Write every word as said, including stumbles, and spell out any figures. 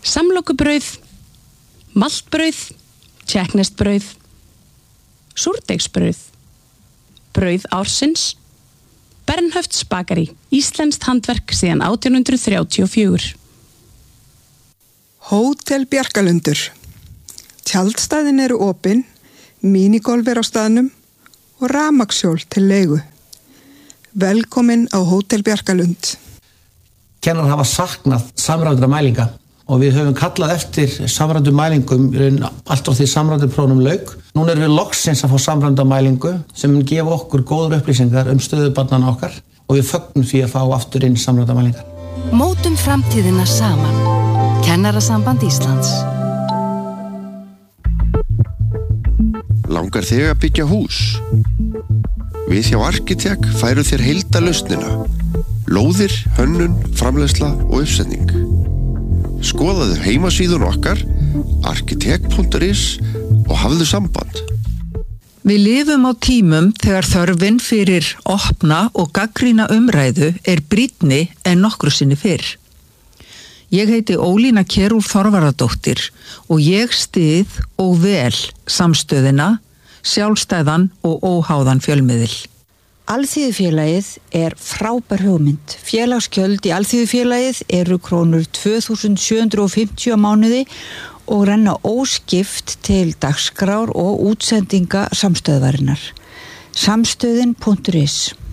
samlokubrauð, maltbrauð, tékkneskt-brauð, súrdeigsbrauð, brauð ársins, Bernhöfts bakari, íslenskt handverk síðan átján hundrað þrjátíu og fjögur. Hótel Bjarkalundur. Tjaldstæðin eru opin, mínigolf er á staðnum og rafmagnshjól til leigu. Velkomin á Hótel Bjarkalund. Kennarar hafa saknað samræmdra mælinga og við höfum kallað eftir samræmdum mælingum allt frá því samræmduprófunum lauk. Núna erum við loksins að fá samræmda mælingu sem mun gefa okkur góðar upplýsingar um stöðu barnanna okkar og við fögnum því að fá aftur inn samræmda mælingar. Mótum framtíðina saman. Kennarasamband Íslands. Langar þig að byggja hús? Við hjá Arkitek færu þér heildarlausnina. Lóðir, hönnun, framleiðsla og uppsetning. Skoðaðu heimasíðun okkar arkitek punktur is og hafðu samband. Við lifum á tímum þegar þörfin fyrir opna og gagnrýna umræðu er brýnni en nokkru sinni fyrr. Ég heiti Ólína Kjerúl Þorvarðardóttir og ég styð og vel samstöðina, sjálfstæðan og óháðan fjölmiðil. Alþýðufélagið er frábær hugmynd. Félagsgjöld í Alþýðufélagið eru krónur tvö þúsund sjö hundruð fimmtíu á mánuði og renna óskipt til dagskrár og útsendinga samstöðvarinnar. samstöðin punktur is